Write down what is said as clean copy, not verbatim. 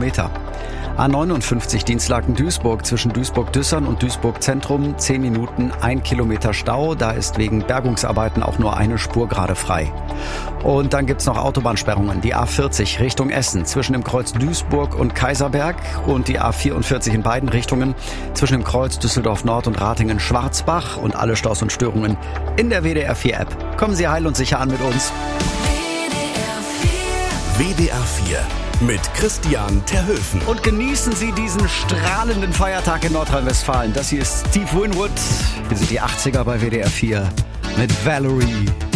Kilometer. A59 Dienstlaken-Duisburg zwischen Duisburg-Düssern und Duisburg-Zentrum 10 Minuten, 1 Kilometer Stau. Da ist wegen Bergungsarbeiten auch nur eine Spur gerade frei. Und dann gibt's noch Autobahnsperrungen. Die A40 Richtung Essen zwischen dem Kreuz Duisburg und Kaiserberg und die A44 in beiden Richtungen zwischen dem Kreuz Düsseldorf Nord und Ratingen-Schwarzbach und alle Staus und Störungen in der WDR 4 App. Kommen Sie heil und sicher an mit uns. WDR 4 mit Christian Terhöfen. Und genießen Sie diesen strahlenden Feiertag in Nordrhein-Westfalen. Das hier ist Steve Winwood. Wir sind die 80er bei WDR 4 mit Valerie.